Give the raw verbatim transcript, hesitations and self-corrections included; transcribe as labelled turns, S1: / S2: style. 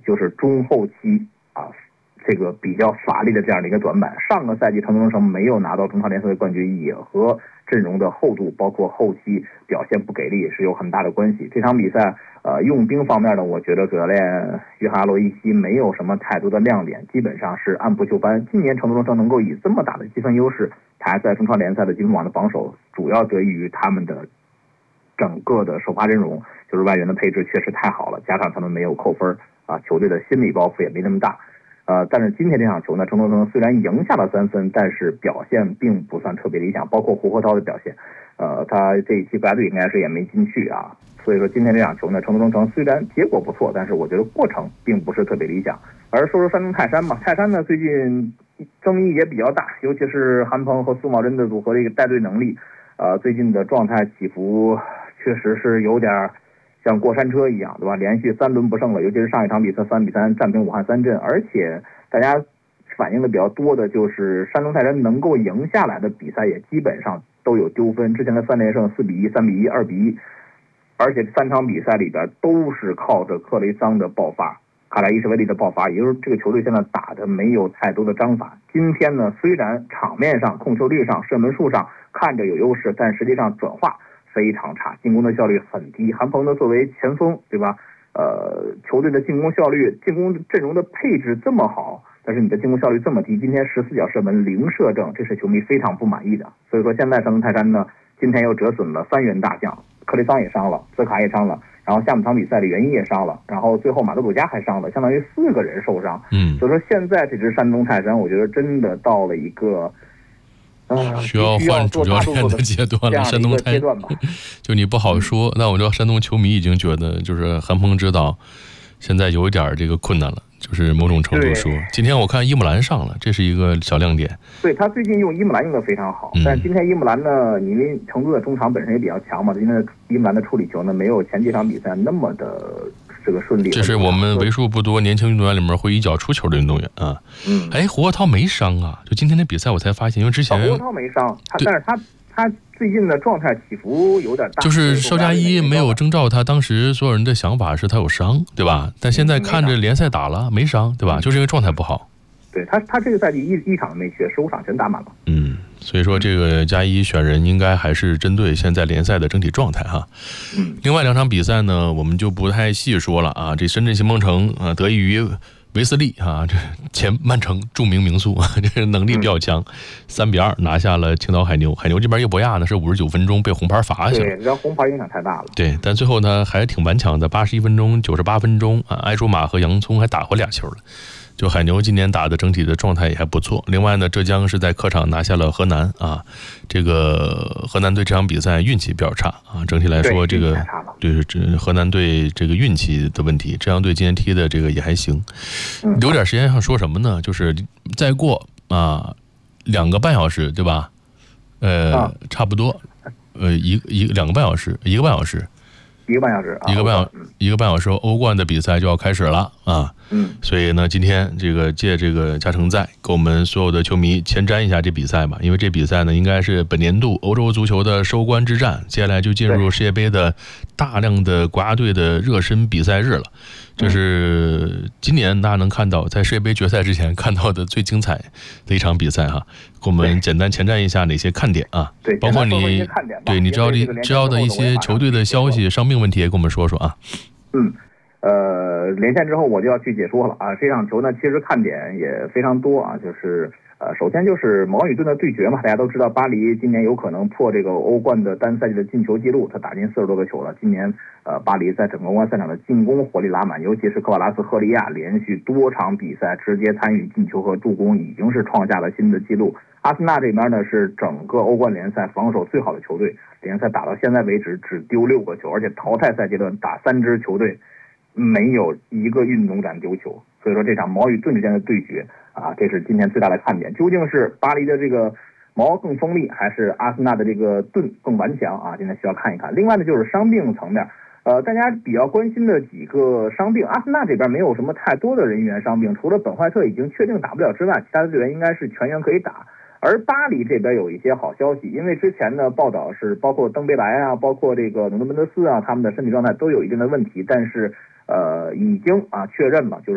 S1: 就是中后期啊这个比较乏力的这样的一个短板。上个赛季成都中诚没有拿到中超联赛的冠军，也和阵容的厚度包括后期表现不给力是有很大的关系。这场比赛呃用兵方面呢，我觉得主教练约翰阿洛伊西没有什么太多的亮点，基本上是按部就班。今年成都中诚能够以这么大的积分优势排在中超联赛的积分榜的榜首，主要得益于他们的整个的首发阵容，就是外援的配置确实太好了，加上他们没有扣分啊，球队的心理包袱也没那么大。呃，但是今天这场球呢，成都中诚虽然赢下了三分，但是表现并不算特别理想，包括胡鹤涛的表现，呃，他这一期国家队应该是也没进去啊。所以说今天这场球呢，成都中诚虽然结果不错，但是我觉得过程并不是特别理想。而说说山东泰山吧，泰山呢最近争议也比较大，尤其是韩鹏和苏茂贞的组合的一个带队能力，呃，最近的状态起伏确实是有点像过山车一样，对吧？连续三轮不胜了，尤其是上一场比赛三比三战平武汉三镇，而且大家反映的比较多的就是山东泰山能够赢下来的比赛也基本上都有丢分，之前的三连胜四比一、三比一、二比一，而且三场比赛里边都是靠着克雷桑的爆发、卡莱伊什维利的爆发，也就是这个球队现在打的没有太多的章法。今天呢，虽然场面上、控球率上、射门数上看着有优势，但实际上转化非常差，进攻的效率很低。韩鹏呢作为前锋，对吧？呃，球队的进攻效率、进攻阵容的配置这么好，但是你的进攻效率这么低，今天十四脚射门零射正，这是球迷非常不满意的。所以说现在山东泰山呢，今天又折损了三员大将，克雷桑也伤了，泽卡也伤了，然后下半场比赛里袁一也伤了，然后最后马德鲁加还伤了，相当于四个人受伤。
S2: 嗯，
S1: 所以说现在这支山东泰山，我觉得真的到了一个。
S2: 呃、需要换主教练的阶段了，山东泰山就你不好说。嗯、那我知道山东球迷已经觉得，就是韩鹏指导现在有一点这个困难了，就是某种程度说，今天我看伊姆兰上了，这是一个小亮点。
S1: 对，他最近用伊姆兰用的非常好，嗯、但是今天伊姆兰呢，因为成都的中场本身也比较强嘛，今天伊姆兰的处理球呢，没有前几场比赛那么的这个顺利。
S2: 这是我们为数不多年轻运动员里面会一脚出球的运动员啊。嗯，哎，胡鹤涛没伤啊？就今天的比赛我才发现，因为之前
S1: 胡鹤涛没伤，他但是他他最近的状态起伏有点大。
S2: 就是邵佳一没有征召他，当时所有人的想法是他有伤，对吧？但现在看着联赛打了没伤，对吧？就是因为状态不好。
S1: 对他，他这个赛季一一场没缺，十五场全打满了。
S2: 嗯，所以说这个佳一选人应该还是针对现在联赛的整体状态哈。嗯，另外两场比赛呢，我们就不太细说了啊。这深圳新梦城啊，得益于维斯利啊，这前曼城著名名宿，这能力比较强，三比二拿下了青岛海牛。海牛这边叶博亚呢是五十九分钟被红牌罚下，
S1: 对，这红牌影响太大了。
S2: 对，但最后呢还挺顽强的，八十一分钟、九十八分钟啊，埃朱马和洋葱还打回俩球了。就海牛今年打的整体的状态也还不错。另外呢，浙江是在客场拿下了河南啊，这个河南队这场比赛运气比较差啊。整体来说，这个对这河南队这个运气的问题，浙江队今天踢的这个也还行。留点时间想说什么呢？就是再过啊两个半小时，对吧？呃，差不多，呃一一两个半小时，一个半小时。
S1: 一个半小时，
S2: 一个半小一个半小时，欧冠的比赛就要开始了啊！嗯，所以呢，今天这个借这个加城赛，给我们所有的球迷前瞻一下这比赛吧，因为这比赛呢，应该是本年度欧洲足球的收官之战，接下来就进入世界杯的大量的国家队的热身比赛日了。这是今年大家能看到在世界杯决赛之前看到的最精彩的一场比赛哈，给我们简单前瞻一下哪些看点啊？
S1: 对，
S2: 包括你对你知道的知道的一些球队的消息、伤病问题也跟我们说说啊。
S1: 嗯，呃，连线之后我就要去解说了啊。这场球呢，其实看点也非常多啊，就是呃，首先就是毛与盾的对决嘛，大家都知道巴黎今年有可能破这个欧冠的单赛季的进球记录，他打进四十多个球了。今年呃，巴黎在整个欧冠赛场的进攻火力拉满，尤其是科瓦拉斯赫利亚连续多场比赛直接参与进球和助攻，已经是创下了新的记录。阿森纳这边呢是整个欧冠联赛防守最好的球队，联赛打到现在为止只丢六个球，而且淘汰赛阶段打三支球队没有一个运动战丢球，所以说这场毛与盾之间的对决啊，这是今天最大的看点。究竟是巴黎的这个毛更锋利，还是阿森纳的这个盾更顽强啊？今天需要看一看。另外呢，就是伤病层面，呃，大家比较关心的几个伤病，阿森纳这边没有什么太多的人员伤病，除了本怀特已经确定打不了之外，其他的队员应该是全员可以打。而巴黎这边有一些好消息，因为之前的报道是包括登贝莱啊，包括这个努诺门德斯啊，他们的身体状态都有一定的问题，但是呃已经啊确认了，就是